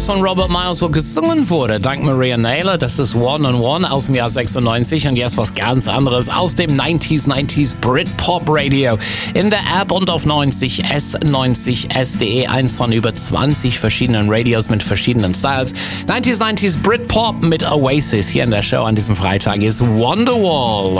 von Robert Miles, wo gesungen wurde, dank Maria Naylor. Das ist One on One aus dem Jahr 96 und jetzt was ganz anderes aus dem 90s Britpop Radio. In der App und auf 90s.de, eins von über 20 verschiedenen Radios mit verschiedenen Styles. 90s Britpop mit Oasis hier in der Show an diesem Freitag ist Wonderwall.